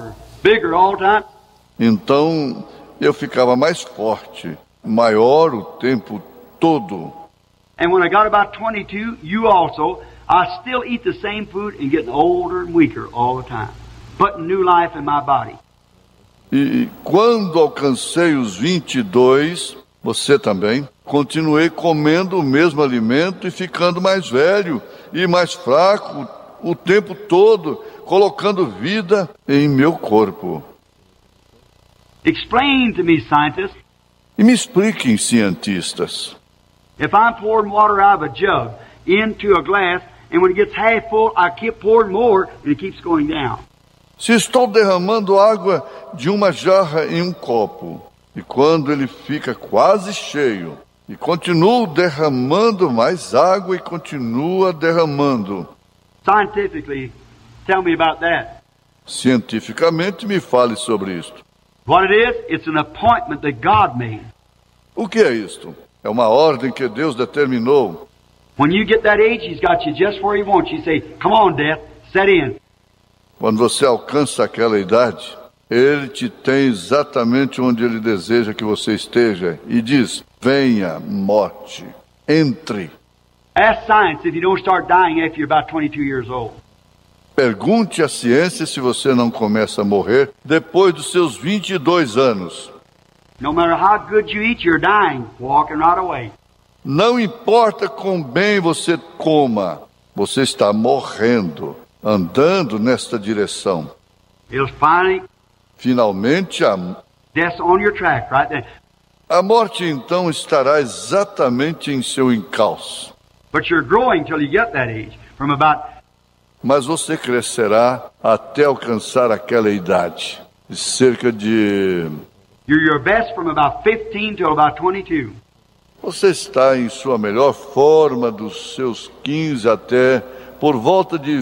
stronger, bigger all the time. Então eu ficava mais forte, maior o tempo todo. And when I got about 22, you also, I still eat the same food and getting older and weaker all the time, putting new life in my body. E quando alcancei os 22, você também, continuei comendo o mesmo alimento e ficando mais velho e mais fraco o tempo todo, colocando vida em meu corpo. Explain to me, scientists, E me expliquem, cientistas, if I'm pouring water out of a jug into a glass, and when it gets half full, I keep pouring more, and it keeps going down. se estou derramando água de uma jarra em um copo, e quando ele fica quase cheio, e continuo derramando mais água e continua derramando. Scientifically, tell me about that. Cientificamente, me fale sobre isto. What it is, it's an appointment that God made. O que é isto? É uma ordem que Deus determinou. When you get that age, He's got you just where He wants you. Say, come on, death, set in. Quando você alcança aquela idade, Ele te tem exatamente onde Ele deseja que você esteja e diz, venha, morte, entre. Ask science if you don't start dying after you're about 22 years old. Pergunte à ciência se você não começa a morrer depois dos seus 22 anos. No matter how good you eat, you're dying, walking right away. Não importa quão bem você coma, você está morrendo, andando nesta direção. It'll finally, Finalmente, death's on your track right there. a morte então estará exatamente em seu encalço. But you're growing till you get that age. From about, Mas você crescerá até alcançar aquela idade, de cerca de... you're your best from about 15 till about 22. Você está em sua melhor forma dos seus 15 até por volta de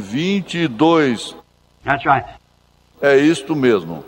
22. That's right. É isto mesmo.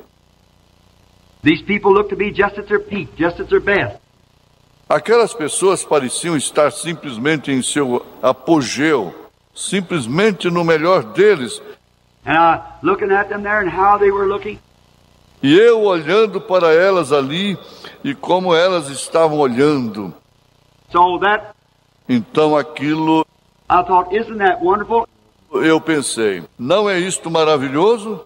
These people look to be just at their peak, just at their best. Aquelas pessoas pareciam estar simplesmente em seu apogeu, simplesmente no melhor deles. And looking at them there and how they were looking, E eu olhando para elas ali e como elas estavam olhando. so that, Então aquilo, I thought, isn't that wonderful? eu pensei, não é isto maravilhoso?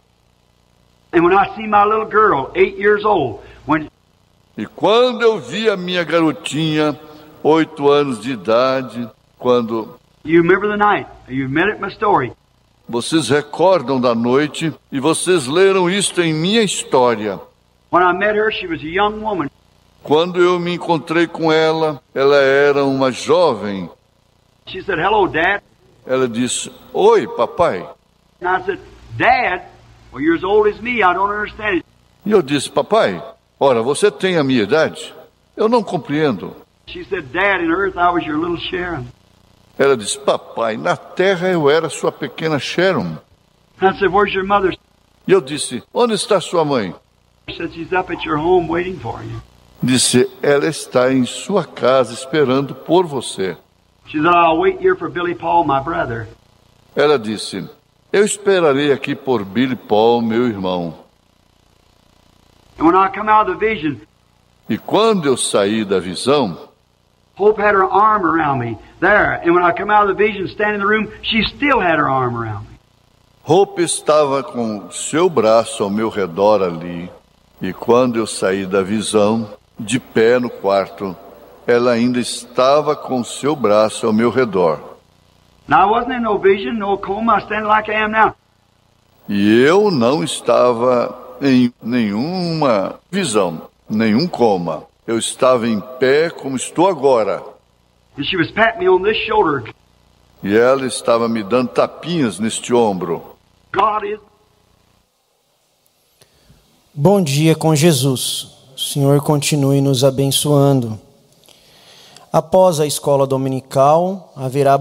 And when I see my little girl, 8 years old, when E quando eu vi a minha garotinha, 8 anos de idade, quando... you remember the night, you met it in my story. Vocês recordam da noite e vocês leram isto em minha história. When I met her, she was a young woman. Quando eu me encontrei com ela, ela era uma jovem. She said, hello, Dad. Ela disse, oi, papai. And I said, Dad, well, you're as old as me. I don't understand it. E eu disse, papai, ora, você tem a minha idade? Eu não compreendo. She said, Dad, in earth I was your little Sharon. Ela disse, papai, na terra eu era sua pequena Sharon. I said, where's your mother? E eu disse, onde está sua mãe? She said, she's up at your home waiting for you. Disse, ela está em sua casa esperando por você. She said, I'll wait here for Billy Paul, my brother. Ela disse, eu esperarei aqui por Billy Paul, meu irmão. And when I come out of the vision, E quando eu saí da visão, Hope had her arm around me there. And when I come out of the vision, standing in the room, she still had her arm around me. Hope estava com seu braço ao meu redor ali. E quando eu saí da visão, de pé no quarto, ela ainda estava com seu braço ao meu redor. Now, I wasn't in no vision, no coma, I was standing like I am now. E eu não estava em nenhuma visão, nenhum coma. Eu estava em pé como estou agora. And she was patting me on this shoulder. E ela estava me dando tapinhas neste ombro. God is... Bom dia com Jesus. O Senhor continue nos abençoando. Após a escola dominical, haverá